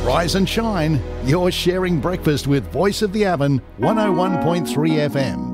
Rise and shine. You're sharing breakfast with Voice of the Avon 101.3 FM.